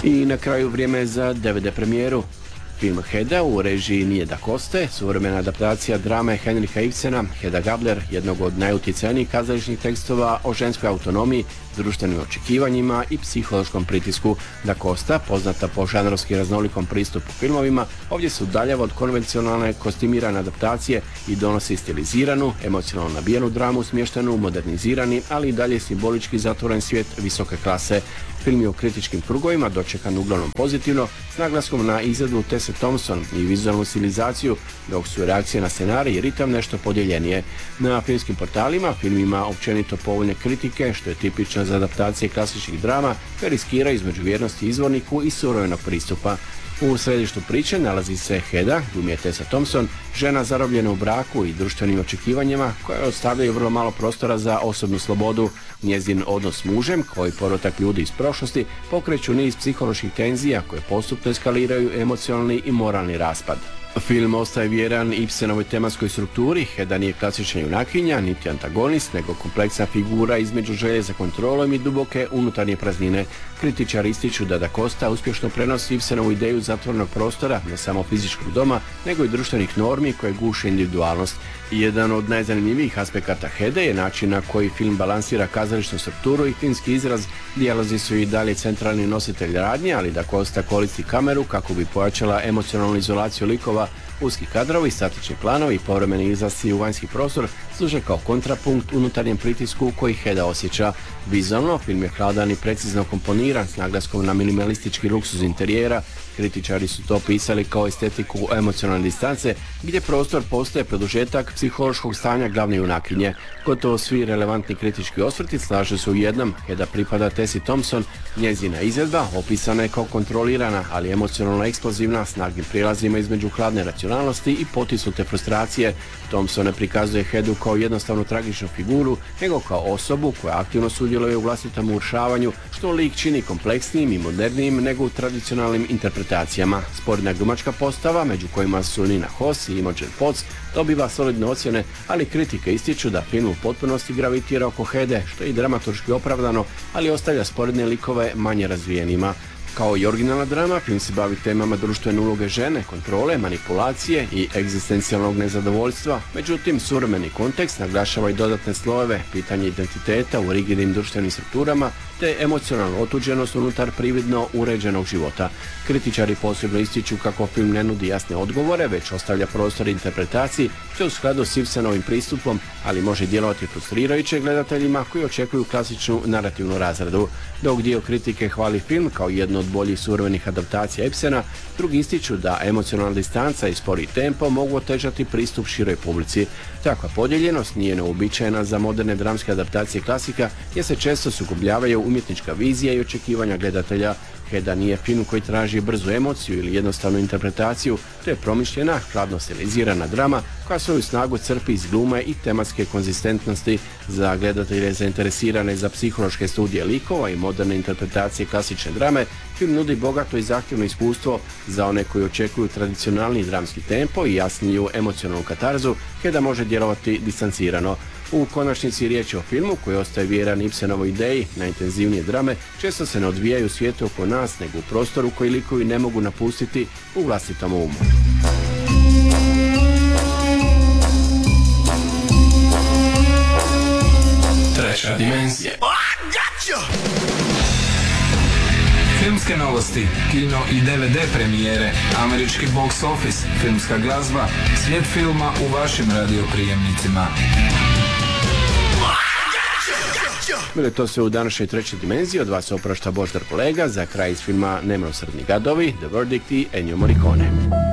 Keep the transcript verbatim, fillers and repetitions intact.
I na kraju vrijeme za D V D premijeru. Film Heda u režiji Nije da Coste, suvremena adaptacija drame Henrika Ibsena, Hedda Gabler, jednog od najutjecajnijih kazališnih tekstova o ženskoj autonomiji, društvenim očekivanjima i psihološkom pritisku. Da Costa, poznata po žanrovski raznolikom pristupu filmovima, ovdje se udaljava od konvencionalne kostimirane adaptacije i donosi stiliziranu, emocionalno nabijenu dramu smještenu u modernizirani, ali i dalje simbolički zatvoren svijet visoke klase. Film je u kritičkim krugovima dočekan uglavnom pozitivno, s naglaskom na izvedbu Tesse Thompson i vizualnu stilizaciju, dok su reakcije na scenarij i ritam nešto podijeljenije. Na filmskim portalima film ima općenito povoljne kritike, što je tipično za adaptacije klasičnih drama, koje riskira između vjernosti izvorniku i surovenog pristupa. U središtu priče nalazi se Hedda, glumi je Tessa Thompson, žena zarobljena u braku i društvenim očekivanjima koje ostavljaju vrlo malo prostora za osobnu slobodu. Njezin odnos s mužem, koji porotak ljudi iz prošlosti, pokreću niz psiholoških tenzija koje postupno eskaliraju emocionalni i moralni raspad. Film ostaje vjeran Ibsenovoj tematskoj strukturi. Hedda nije klasična junakinja, niti antagonist, nego kompleksna figura između želje za kontrolom i duboke unutarnje praznine. Kritičari ističu da Da Costa uspješno prenosi Ibsenovu ideju zatvorenog prostora, ne samo fizičkog doma, nego i društvenih normi koje guše individualnost. Jedan od najzanimljivijih aspekata Hedde je način na koji film balansira kazališnu strukturu i filmski izraz. Dijalozi su i dalje centralni nositelj radnje, ali Da Costa koristi kameru kako bi pojačala emocionalnu izolaciju likova. Uski kadrovi, statični planovi i povremeni izlasci u vanjski prostor služe kao kontrapunkt unutarnjem pritisku koji Hedda osjeća. Vizualno, film je hladan i precizno komponiran s naglaskom na minimalistički luksuz interijera. Kritičari su to pisali kao estetiku emocionalne distance, gdje prostor postaje produžetak psihološkog stanja glavne junakinje. Gotovo svi relevantni kritički osvrti slažu se u jednom: Hedda pripada Tessi Thompson. Njezina izvedba opisana je kao kontrolirana, ali emocionalno eksplozivna, s naglim prijelazima između hladne racionalnosti i potisnute frustracije. Thompson ne prikazuje Heddu kao jednostavnu tragičnu figuru, nego kao osobu koja aktivno sudjeluje u vlastitom urušavanju, što lik čini kompleksnijim i modernijim nego u tradicionalnim interpretacijama. Sporedna glumačka postava, među kojima su Nina Hoss i Imogen Poots, dobiva solidne ocjene, ali kritike ističu da film u potpunosti gravitira oko Hedde, što je i dramaturški opravdano, ali ostavlja sporedne likove manje razvijenima. Kao i originalna drama, film se bavi temama društvene uloge žene, kontrole, manipulacije i egzistencijalnog nezadovoljstva. Međutim, suvremeni kontekst naglašava i dodatne slojeve, pitanje identiteta u rigidnim društvenim strukturama, te emocionalnu otuđenost unutar prividno uređenog života. Kritičari posebno ističu kako film ne nudi jasne odgovore, već ostavlja prostor interpretaciji, što je u skladu s Ibsenovim pristupom, ali može djelovati frustrirajuće gledateljima koji očekuju klasičnu narativnu razradu. Dok dio kritike hvali film kao jedno od boljih suvremenih adaptacija Ibsena, drugi ističu da emocionalna distanca i spori tempo mogu otežati pristup široj publici. Takva podijeljenost nije neuobičajena za moderne dramske adaptacije klasika, jer se često sukobljavaju umjetnička vizija i očekivanja gledatelja. Hedda nije film koji traži brzu emociju ili jednostavnu interpretaciju, to je promišljena, hladno stilizirana drama koja svoju snagu crpi iz glume i tematske konzistentnosti. Za gledatelje zainteresirane za psihološke studije likova i moderne interpretacije klasične drame, film nudi bogato i zahtjevno iskustvo. Za one koji očekuju tradicionalni dramski tempo i jasniju emocionalnu katarzu, Hedda može djelovati distancirano. U konačnici riječ je o filmu koji ostaje vjeran Ibsenovoj ideji. Najintenzivnije drame često se ne odvijaju u svijetu oko nas, nego u prostoru koji likovi ne mogu napustiti u vlastitom umu. Treća dimenzija. Filmske novosti, kino i D V D premijere, američki box office, filmska glazba, svijet filma u vašim radioprijemnicima. Bile to sve u današnjoj trećoj dimenziji. Od vas oprašta Boždar Kolega. Za kraj iz filma Nemilosrdni gadovi, The Verdict i Ennio Morricone.